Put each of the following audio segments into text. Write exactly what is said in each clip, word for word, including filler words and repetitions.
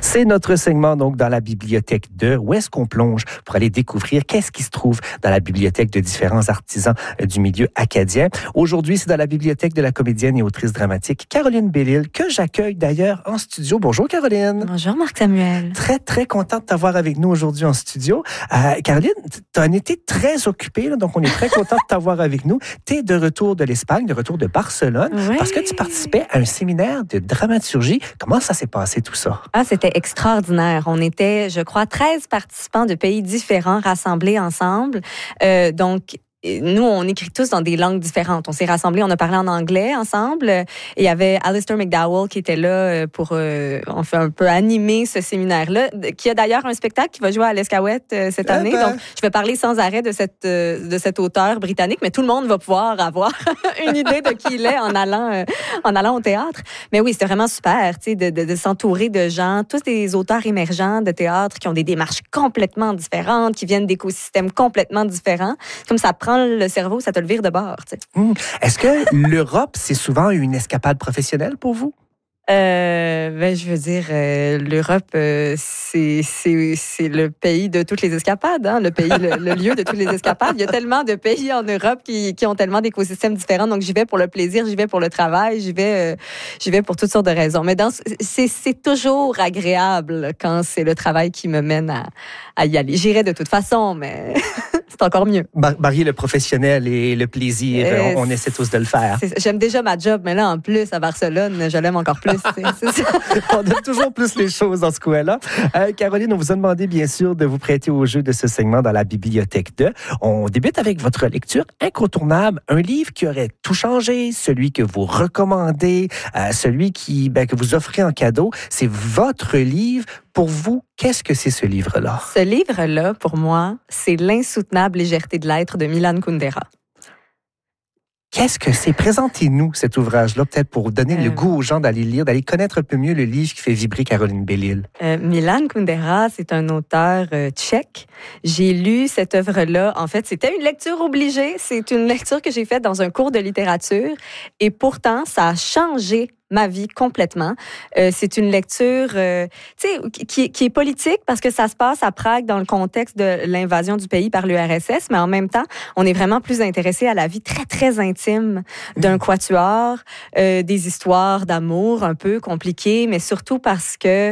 C'est notre segment donc dans la bibliothèque de où est-ce qu'on plonge pour aller découvrir qu'est-ce qui se trouve dans la bibliothèque de différents artisans du milieu acadien. Aujourd'hui, c'est dans la bibliothèque de la comédienne et autrice dramatique Caroline Bellil que j'accueille d'ailleurs en studio. Bonjour Caroline. Bonjour Marc-Samuel. Très très contente de t'avoir avec nous aujourd'hui en studio. Euh, Caroline, tu as un été très occupée, là, donc on est très content de t'avoir avec nous. Tu es de retour de l'Espagne, de retour de Barcelone, oui. parce que tu participais à un séminaire de dramaturgie. Comment ça s'est passé tout ça? Ah, c'était extraordinaire. On était, je crois, treize participants de pays différents rassemblés ensemble. Euh, donc, nous, on écrit tous dans des langues différentes. On s'est rassemblés, on a parlé en anglais ensemble. Et il y avait Alistair McDowell qui était là pour euh, on fait un peu animer ce séminaire-là, qui a d'ailleurs un spectacle qui va jouer à l'Escaouette euh, cette année. ben... Donc, je vais parler sans arrêt de cette euh, de cet auteur britannique, mais tout le monde va pouvoir avoir une idée de qui il est en allant euh, en allant au théâtre. Mais oui, c'était vraiment super, tu sais, de, de, de s'entourer de gens, tous des auteurs émergents de théâtre qui ont des démarches complètement différentes, qui viennent d'écosystèmes complètement différents. Comme ça prend le cerveau, ça te le vire de bord. Tu sais. Mmh. Est-ce que l'Europe, c'est souvent une escapade professionnelle pour vous? Euh, ben, je veux dire, euh, l'Europe, euh, c'est, c'est, c'est le pays de toutes les escapades, hein, le pays, le, le lieu de toutes les escapades. Il y a tellement de pays en Europe qui, qui ont tellement d'écosystèmes différents. Donc, j'y vais pour le plaisir, j'y vais pour le travail, j'y vais, euh, j'y vais pour toutes sortes de raisons. Mais dans, c'est, c'est toujours agréable quand c'est le travail qui me mène à, à y aller. J'irai de toute façon, mais c'est encore mieux. Marier le professionnel et le plaisir, euh, on, on essaie tous de le faire. J'aime déjà ma job, mais là, en plus, à Barcelone, je l'aime encore plus. C'est, c'est on aime toujours plus les choses dans ce coin-là. Euh, Caroline, on vous a demandé, bien sûr, de vous prêter au jeu de ce segment dans la bibliothèque de. On débute avec votre lecture incontournable, un livre qui aurait tout changé, celui que vous recommandez, euh, celui qui, ben, que vous offrez en cadeau. C'est votre livre. Pour vous, qu'est-ce que c'est ce livre-là? Ce livre-là, pour moi, c'est L'insoutenable légèreté de l'être de Milan Kundera. Qu'est-ce que c'est? Présentez-nous cet ouvrage-là, peut-être pour donner euh... le goût aux gens d'aller lire, d'aller connaître un peu mieux le livre qui fait vibrer Caroline Bellil. Euh, Milan Kundera, c'est un auteur euh, tchèque. J'ai lu cette œuvre-là. En fait, c'était une lecture obligée. C'est une lecture que j'ai faite dans un cours de littérature. Et pourtant, ça a changé ma vie complètement. Euh, c'est une lecture euh, tu sais, qui, qui est politique parce que ça se passe à Prague dans le contexte de l'invasion du pays par l'U R S S, mais en même temps, on est vraiment plus intéressé à la vie très, très intime d'un quatuor, euh, des histoires d'amour un peu compliquées, mais surtout parce que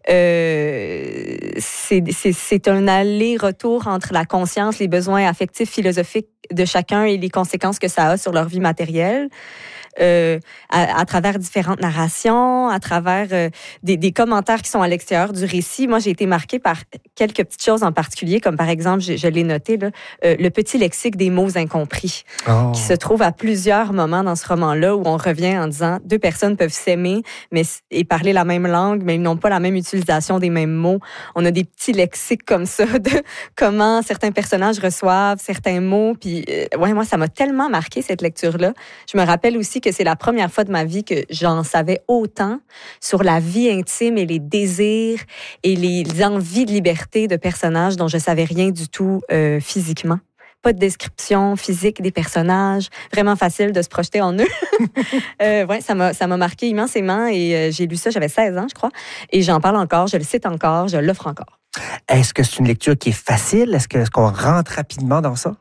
euh, c'est, c'est, c'est un aller-retour entre la conscience, les besoins affectifs, philosophiques de chacun et les conséquences que ça a sur leur vie matérielle. Euh, à, à travers différentes narrations, à travers euh, des, des commentaires qui sont à l'extérieur du récit. Moi, j'ai été marquée par quelques petites choses en particulier, comme par exemple, je, je l'ai noté, là, euh, le petit lexique des mots incompris, oh. qui se trouve à plusieurs moments dans ce roman-là, où on revient en disant deux personnes peuvent s'aimer mais, et parler la même langue, mais ils n'ont pas la même utilisation des mêmes mots. On a des petits lexiques comme ça de comment certains personnages reçoivent certains mots. Puis, euh, ouais, moi, ça m'a tellement marqué cette lecture-là. Je me rappelle aussi que c'est la première fois de ma vie que j'en savais autant sur la vie intime et les désirs et les envies de liberté de personnages dont je savais rien du tout euh, physiquement. Pas de description physique des personnages, vraiment facile de se projeter en eux. euh, ouais, ça m'a, ça m'a marqué immensément et euh, j'ai lu ça, j'avais seize ans, je crois, et j'en parle encore, je le cite encore, je l'offre encore. Est-ce que c'est une lecture qui est facile? Est-ce, que, est-ce qu'on rentre rapidement dans ça?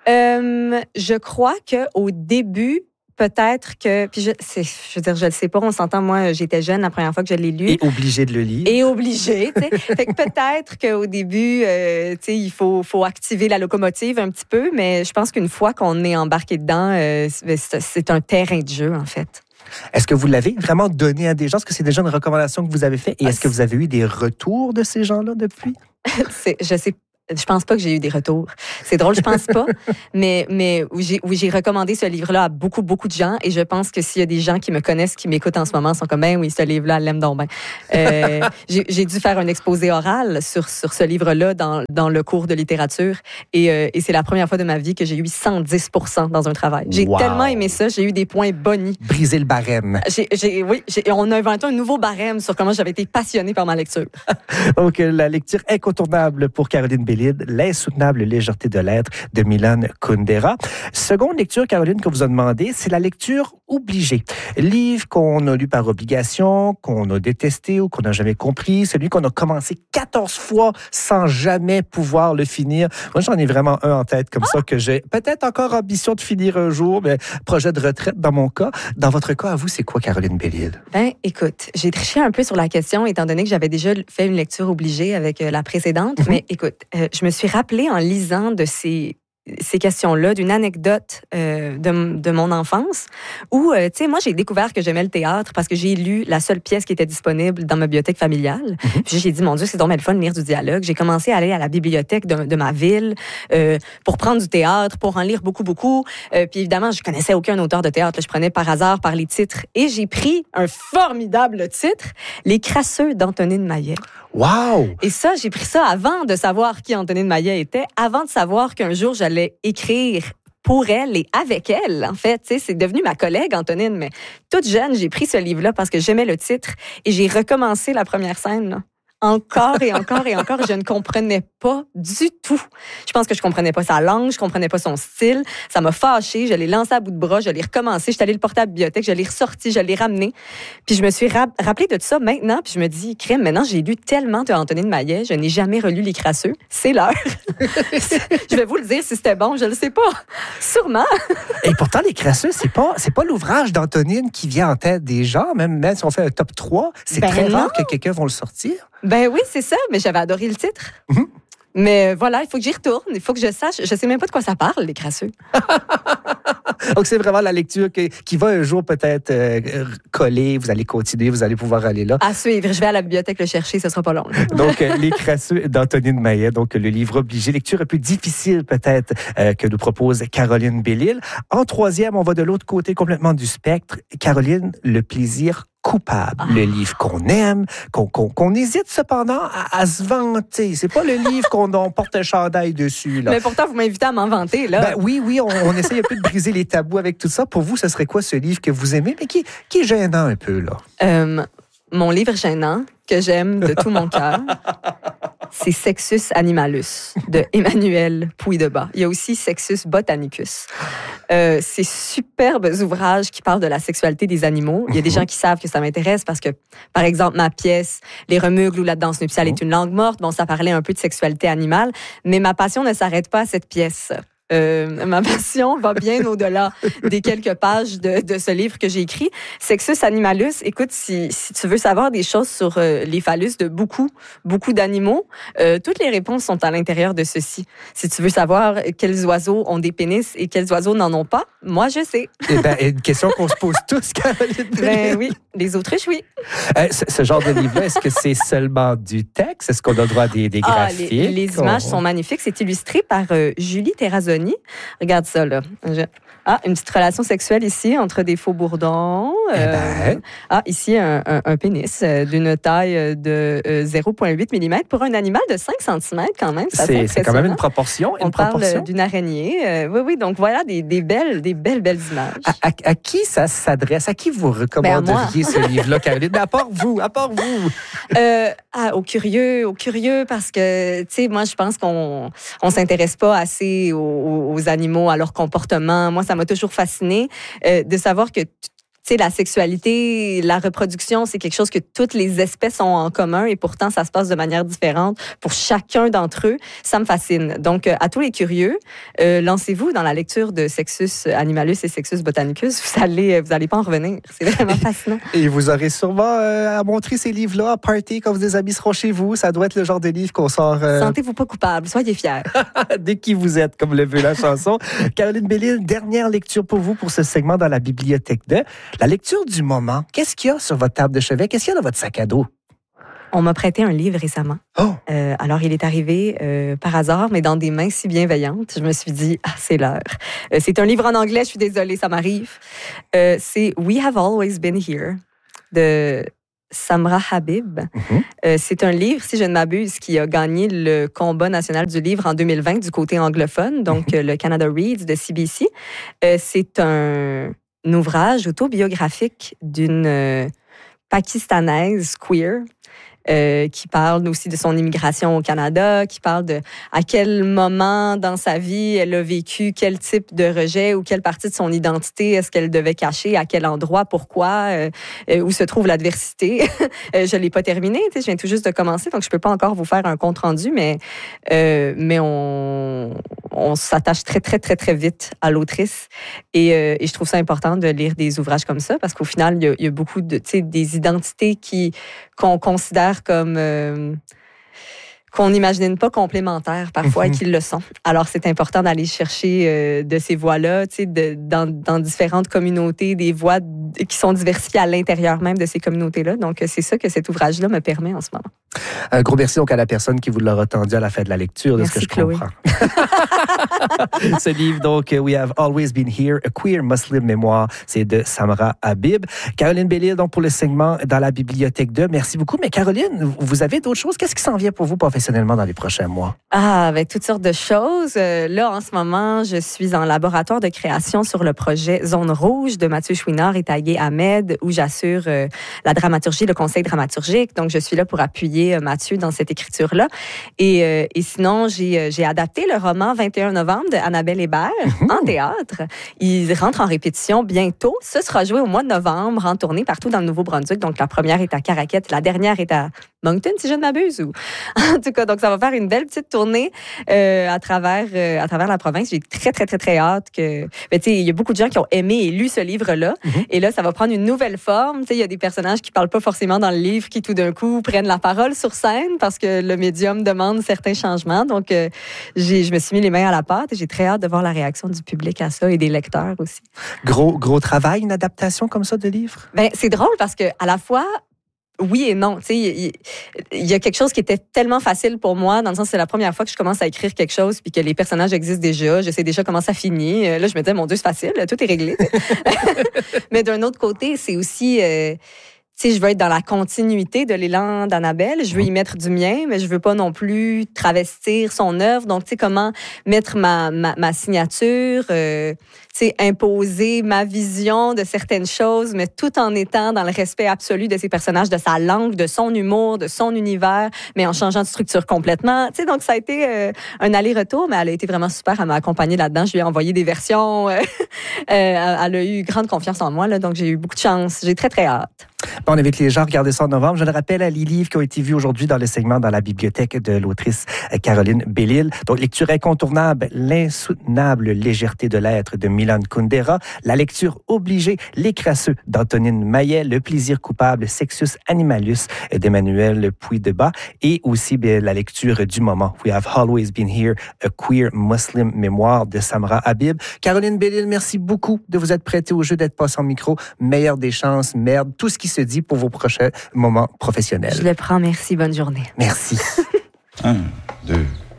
Euh, je crois qu'au début, peut-être que, puis je, c'est, je veux dire, je le sais pas, on s'entend, moi, j'étais jeune la première fois que je l'ai lu. Et obligée de le lire. Et obligée, tu sais. Fait que peut-être qu'au début, euh, tu sais, il faut, faut activer la locomotive un petit peu, mais je pense qu'une fois qu'on est embarqué dedans, euh, c'est, c'est un terrain de jeu, en fait. Est-ce que vous l'avez vraiment donné à des gens? Est-ce que c'est déjà une recommandation que vous avez faite? Et est-ce que vous avez eu des retours de ces gens-là depuis? c'est, je sais Je pense pas que j'ai eu des retours. C'est drôle, je pense pas. mais mais où j'ai, où j'ai recommandé ce livre-là à beaucoup, beaucoup de gens. Et je pense que s'il y a des gens qui me connaissent, qui m'écoutent en ce moment, sont comme, ben oui, ce livre-là, elle l'aime donc ben. Euh, j'ai, j'ai dû faire un exposé oral sur, sur ce livre-là dans, dans le cours de littérature. Et, euh, et c'est la première fois de ma vie que j'ai eu cent dix pour cent dans un travail. J'ai wow. tellement aimé ça. J'ai eu des points bonnies. Briser le barème. J'ai, j'ai, oui, j'ai, on a inventé un nouveau barème sur comment j'avais été passionnée par ma lecture. Donc, la lecture incontournable pour Caroline Bellil, L'insoutenable légèreté de l'être de Milan Kundera. Seconde lecture, Caroline, que vous a demandé, c'est la lecture obligé. Livre qu'on a lu par obligation, qu'on a détesté ou qu'on n'a jamais compris, celui qu'on a commencé quatorze fois sans jamais pouvoir le finir. Moi, j'en ai vraiment un en tête comme ça que j'ai peut-être encore ambition de finir un jour, mais projet de retraite dans mon cas. Dans votre cas, à vous, c'est quoi, Caroline Bellil? Ben, écoute, j'ai triché un peu sur la question, étant donné que j'avais déjà fait une lecture obligée avec euh, la précédente. Mm-hmm. Mais écoute, euh, je me suis rappelée en lisant de ces ces questions-là, d'une anecdote euh, de, de mon enfance où, euh, tu sais, moi, j'ai découvert que j'aimais le théâtre parce que j'ai lu la seule pièce qui était disponible dans ma bibliothèque familiale. Mm-hmm. Puis j'ai dit, mon Dieu, c'est donc le fun de lire du dialogue. J'ai commencé à aller à la bibliothèque de, de ma ville euh, pour prendre du théâtre, pour en lire beaucoup, beaucoup. Euh, puis évidemment, je connaissais aucun auteur de théâtre. Là, je prenais par hasard par les titres. Et j'ai pris un formidable titre, Les Crasseux d'Antonine Maillet. Wow! Et ça, j'ai pris ça avant de savoir qui Antonine Maillet était, avant de savoir qu'un jour, j'allais écrire pour elle et avec elle, en fait. Tu sais, c'est devenu ma collègue, Antonine, mais toute jeune, j'ai pris ce livre-là parce que j'aimais le titre et j'ai recommencé la première scène, là. Encore et encore et encore, je ne comprenais pas du tout. Je pense que je comprenais pas sa langue, je comprenais pas son style. Ça m'a fâchée, je l'ai lancé à bout de bras, je l'ai recommencé, je suis allée le porter à la bibliothèque, je l'ai ressorti, je l'ai ramené. Puis je me suis ra- rappelée de tout ça maintenant, puis je me dis, crème, maintenant j'ai lu tellement de Antonine Maillet, je n'ai jamais relu Les Crasseux. C'est l'heure. Je vais vous le dire si c'était bon, je le sais pas. Sûrement. Et pourtant, Les Crasseux, c'est pas, c'est pas l'ouvrage d'Antonine qui vient en tête des gens, même, même si on fait un top trois, c'est ben très non. rare que quelqu'un va le sortir. Ben oui, c'est ça, mais j'avais adoré le titre. Mm-hmm. Mais voilà, il faut que j'y retourne, il faut que je sache. Je sais même pas de quoi ça parle, Les Crasseux. Donc, c'est vraiment la lecture qui, qui va un jour peut-être euh, coller, vous allez continuer, vous allez pouvoir aller là. À suivre, je vais à la bibliothèque le chercher, ce sera pas long. Donc, euh, Les Crasseux d'Antonine Maillet, donc le livre obligé, lecture un peu difficile peut-être euh, que nous propose Caroline Bellil. En troisième, on va de l'autre côté complètement du spectre. Caroline, Le plaisir coupable, ah. le livre qu'on aime, qu'on, qu'on, qu'on hésite cependant à, à se vanter. C'est pas le livre qu'on on porte un chandail dessus. Là. Mais pourtant, vous m'invitez à m'en vanter, là. Ben, oui, oui, on, on essaye un peu de briser les tabous avec tout ça. Pour vous, ce serait quoi ce livre que vous aimez, mais qui, qui est gênant un peu, là? Euh, mon livre gênant, que j'aime de tout mon cœur, c'est Sexus Animalus de Emmanuel Puydeba. Il y a aussi Sexus Botanicus. Euh, c'est superbes ouvrages qui parlent de la sexualité des animaux. Il y a des gens qui savent que ça m'intéresse parce que, par exemple, ma pièce, Les Remugles ou La danse nuptiale est une langue morte. Bon, ça parlait un peu de sexualité animale, mais ma passion ne s'arrête pas à cette pièce. Euh, ma passion va bien au-delà des quelques pages de, de ce livre que j'ai écrit. Sexus Animalus, écoute, si, si tu veux savoir des choses sur euh, les phallus de beaucoup, beaucoup d'animaux, euh, toutes les réponses sont à l'intérieur de ceci. Si tu veux savoir quels oiseaux ont des pénis et quels oiseaux n'en ont pas, moi, je sais. Eh ben, une question qu'on se pose tous, Caroline. Ben oui, les autruches, oui. Euh, ce, ce genre de livre-là, est-ce que c'est seulement du texte? Est-ce qu'on a le droit à des, des graphiques? Ah, les, les images on... sont magnifiques. C'est illustré par euh, Julie Terrazzoni. Regarde ça, là. Je... Ah, une petite relation sexuelle ici entre des faux bourdons. Euh... Eh ben... Ah, ici, un, un, un pénis euh, d'une taille de euh, zéro virgule huit millimètres pour un animal de cinq centimètres quand même. Ça c'est, c'est quand même une proportion. Une On proportion. parle d'une araignée. Euh, oui, oui, donc voilà des, des, belles, des belles, belles images. À, à, à qui ça s'adresse? À qui vous recommanderiez ben ce livre-là, Caroline? À part vous, à part vous. Euh, ah, aux curieux, aux curieux, parce que, tu sais, moi, je pense qu'on on s'intéresse pas assez aux, aux animaux, à leur comportement. Moi, ça m'a toujours fascinée euh, de savoir que tu sais, la sexualité, la reproduction, c'est quelque chose que toutes les espèces ont en commun et pourtant, ça se passe de manière différente pour chacun d'entre eux. Ça me fascine. Donc, à tous les curieux, euh, lancez-vous dans la lecture de Sexus Animalus et Sexus Botanicus. Vous allez, vous allez pas en revenir. C'est vraiment fascinant. Et vous aurez sûrement euh, à montrer ces livres-là à party quand des amis seront chez vous. Ça doit être le genre de livre qu'on sort... Euh... Sentez-vous pas coupable. Soyez fiers. Dès qui vous êtes, comme le veut la chanson. Caroline Bellil, dernière lecture pour vous pour ce segment dans la bibliothèque de... La lecture du moment, qu'est-ce qu'il y a sur votre table de chevet? Qu'est-ce qu'il y a dans votre sac à dos? On m'a prêté un livre récemment. Oh. Euh, alors, il est arrivé euh, par hasard, mais dans des mains si bienveillantes. Je me suis dit, ah, c'est l'heure. Euh, c'est un livre en anglais, je suis désolée, ça m'arrive. Euh, c'est We Have Always Been Here de Samra Habib. Mm-hmm. Euh, c'est un livre, si je ne m'abuse, qui a gagné le combat national du livre en deux mille vingt du côté anglophone, donc mm-hmm. le Canada Reads de C B C. Euh, c'est un... un ouvrage autobiographique d'une euh, Pakistanaise queer Euh, qui parle aussi de son immigration au Canada, qui parle de à quel moment dans sa vie elle a vécu quel type de rejet ou quelle partie de son identité est-ce qu'elle devait cacher, à quel endroit, pourquoi, euh, euh, où se trouve l'adversité. euh, je l'ai pas terminé, tu sais, je viens tout juste de commencer, donc je peux pas encore vous faire un compte rendu, mais euh, mais on on s'attache très très très très vite à l'autrice et, euh, et je trouve ça important de lire des ouvrages comme ça parce qu'au final il y a, il y a beaucoup de, tu sais, des identités qui qu'on considère comme euh, qu'on n'imagine pas complémentaires parfois mm-hmm. et qu'ils le sont. Alors, c'est important d'aller chercher euh, de ces voix-là, tu sais, de, dans, dans différentes communautés, des voix qui sont diversifiées à l'intérieur même de ces communautés-là. Donc, c'est ça que cet ouvrage-là me permet en ce moment. Un gros merci donc à la personne qui vous l'aura tendu à la fin de la lecture, de merci, ce que je Chloé. comprends. Ce livre, donc, We Have Always Been Here, A Queer Muslim Memoir, c'est de Samra Habib. Caroline Bellil, donc, pour le segment dans la bibliothèque de. Merci beaucoup. Mais Caroline, vous avez d'autres choses? Qu'est-ce qui s'en vient pour vous professionnellement dans les prochains mois? Ah, avec toutes sortes de choses. Euh, là, en ce moment, je suis en laboratoire de création sur le projet Zone Rouge de Mathieu Chouinard et Taïe Ahmed, où j'assure euh, la dramaturgie, le conseil dramaturgique. Donc, je suis là pour appuyer euh, Mathieu dans cette écriture-là. Et, euh, et sinon, j'ai, j'ai adapté le roman vingt et un novembre de Annabelle Hébert mmh. en théâtre. Il rentre en répétition bientôt. Ce sera joué au mois de novembre, en tournée partout dans le Nouveau-Brunswick. Donc, la première est à Caraquette, la dernière est à Moncton, si je ne m'abuse. Ou... en tout cas, donc ça va faire une belle petite tournée euh, à travers euh, à travers la province. J'ai très très très très hâte que. Mais tu sais, il y a beaucoup de gens qui ont aimé et lu ce livre-là. Mm-hmm. Et là, ça va prendre une nouvelle forme. Tu sais, il y a des personnages qui parlent pas forcément dans le livre, qui tout d'un coup prennent la parole sur scène parce que le médium demande certains changements. Donc, euh, j'ai, je me suis mis les mains à la pâte et j'ai très hâte de voir la réaction du public à ça et des lecteurs aussi. Gros gros travail, une adaptation comme ça de livre. Ben c'est drôle parce que à la fois oui et non. Tu sais, il, il y a quelque chose qui était tellement facile pour moi, dans le sens que c'est la première fois que je commence à écrire quelque chose puis que les personnages existent déjà. Je sais déjà comment ça finit. Là, je me disais, mon Dieu, c'est facile, tout est réglé. Mais d'un autre côté, c'est aussi... Euh, tu sais, je veux être dans la continuité de l'élan d'Annabelle. Je veux y mettre du mien, mais je veux pas non plus travestir son œuvre. Donc, tu sais, comment mettre ma, ma, ma signature, euh, tu sais, imposer ma vision de certaines choses, mais tout en étant dans le respect absolu de ses personnages, de sa langue, de son humour, de son univers, mais en changeant de structure complètement. Tu sais, donc ça a été euh, un aller-retour, mais elle a été vraiment super à m'accompagner là-dedans. Je lui ai envoyé des versions. Euh, euh, elle a eu grande confiance en moi, là, donc j'ai eu beaucoup de chance. J'ai très, très hâte. On invite les gens à regarder ça en novembre. Je le rappelle à les livres qui ont été vus aujourd'hui dans le segment dans la bibliothèque de l'autrice Caroline Bellil. Donc, lecture incontournable, L'insoutenable légèreté de l'être de Milan Kundera, la lecture obligée, Les crasseux d'Antonine Maillet, Le plaisir coupable, Sexus Animalus d'Emmanuel Puy-Debat et aussi bien, la lecture du moment, We Have Always Been Here, A Queer Muslim Memoir de Samra Habib. Caroline Bellil, merci beaucoup de vous être prêtée au jeu, d'être passée en micro. Meilleure des chances, merde, tout ce qui se dit pour vos prochains moments professionnels. Je le prends, merci. Bonne journée. Merci. Un.